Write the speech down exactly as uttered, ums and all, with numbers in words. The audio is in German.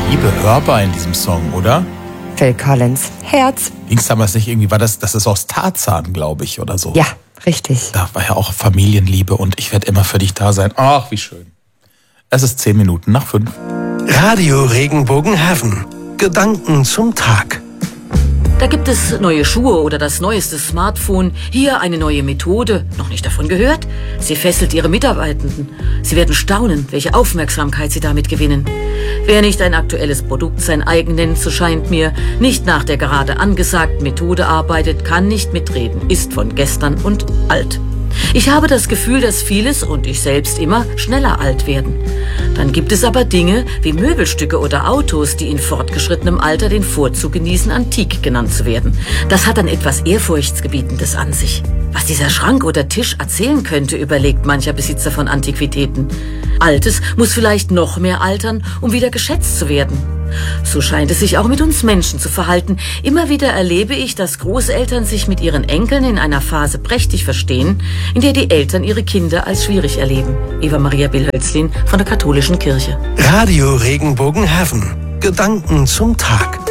Liebe hörbar in diesem Song, oder? Phil Collins, Herz. Ging's damals nicht irgendwie, war das, das ist aus Tarzan, glaube ich, oder so? Ja, richtig. Da war ja auch Familienliebe und ich werde immer für dich da sein. Ach, wie schön. Es ist zehn Minuten nach fünf. Radio Regenbogenhaven. Gedanken zum Tag. Da gibt es neue Schuhe oder das neueste Smartphone. Hier eine neue Methode. Noch nicht davon gehört? Sie fesselt ihre Mitarbeitenden. Sie werden staunen, welche Aufmerksamkeit sie damit gewinnen. Wer nicht ein aktuelles Produkt sein eigen nennt, so scheint mir, nicht nach der gerade angesagten Methode arbeitet, kann nicht mitreden, ist von gestern und alt. Ich habe das Gefühl, dass vieles und ich selbst immer schneller alt werden. Dann gibt es aber Dinge wie Möbelstücke oder Autos, die in fortgeschrittenem Alter den Vorzug genießen, antik genannt zu werden. Das hat dann etwas Ehrfurchtsgebietendes an sich. Was dieser Schrank oder Tisch erzählen könnte, überlegt mancher Besitzer von Antiquitäten. Altes muss vielleicht noch mehr altern, um wieder geschätzt zu werden. So scheint es sich auch mit uns Menschen zu verhalten. Immer wieder erlebe ich, dass Großeltern sich mit ihren Enkeln in einer Phase prächtig verstehen, in der die Eltern ihre Kinder als schwierig erleben. Eva Maria Billhölzlin von der Katholischen Kirche. Radio Regenbogenhaven. Gedanken zum Tag.